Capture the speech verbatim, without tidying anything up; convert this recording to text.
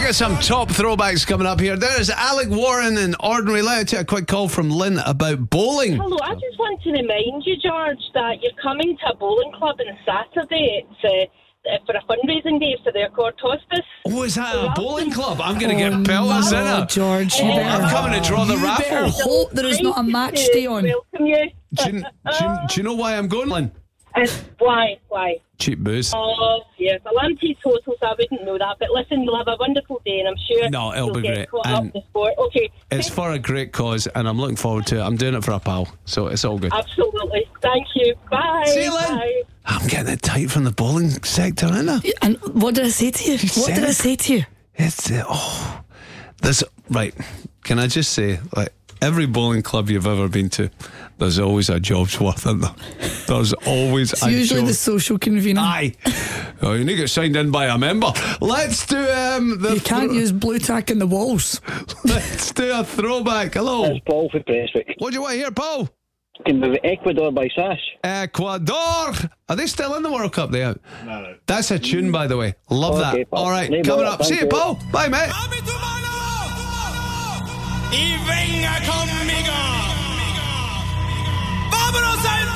got some top throwbacks coming up here. There's Alec Warren and Ordinary. Let's take a quick call from Lynn about bowling. Hello, I just want to remind you, George, that you're coming to a bowling club on Saturday. It's uh, for a fundraising day for the Accord Hospice. Oh, is that a bowling club? I'm going to Oh, get pelters no, in it. George, you Oh, better, I'm coming to draw the you better raffle. hope there is not a match day on. Welcome you. Do you, do, you, do you know why I'm going, Lynn? And why? Why? Cheap booze. Oh, yes. Well, I'm teetotal, so I wouldn't know that. But listen, you'll have a wonderful day, and I'm sure No, it'll you'll be get great. caught And up in the sport. Okay. It's for a great cause, and I'm looking forward to it. I'm doing it for a pal, so it's all good. Absolutely. Thank you. Bye. See you, Lynn. Bye. I'm getting it tight from the bowling sector, isn't I? And what did I say to you? You What said did I it. say to you? It's uh, oh, there's right. Can I just say, like every bowling club you've ever been to, there's always a job's worth in there. There's always It's a usually job. the social convener. Aye. Oh, you need to get signed in by a member. Let's do um the. You can't thro- use blue tack in the walls. Let's do a throwback. Hello. It's Paul for Prestwick. What do you want to hear, Paul? Can we Ecuador by Sash? Ecuador. Are they still in the World Cup? They out. No, no. That's a tune, by the way. Love Okay, that. Paul. All right, No coming more. up. See Thank you, you. Paul. Bye, mate. Dame tu mano y venga conmigo. Vámonos al